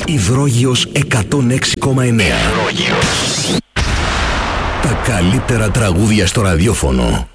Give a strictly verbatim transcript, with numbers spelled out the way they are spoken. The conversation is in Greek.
Υδρόγειος εκατόν έξι κόμμα εννέα. Τα καλύτερα τραγούδια στο ραδιόφωνο.